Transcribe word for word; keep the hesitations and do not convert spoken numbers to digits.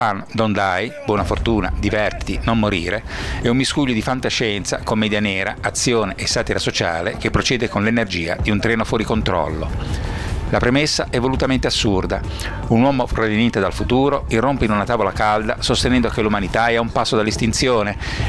Fun, Don't Die, Buona fortuna, divertiti, non morire, è un miscuglio di fantascienza, commedia nera, azione e satira sociale che procede con l'energia di un treno fuori controllo. La premessa è volutamente assurda. Un uomo proveniente dal futuro irrompe in una tavola calda sostenendo che l'umanità è a un passo dall'estinzione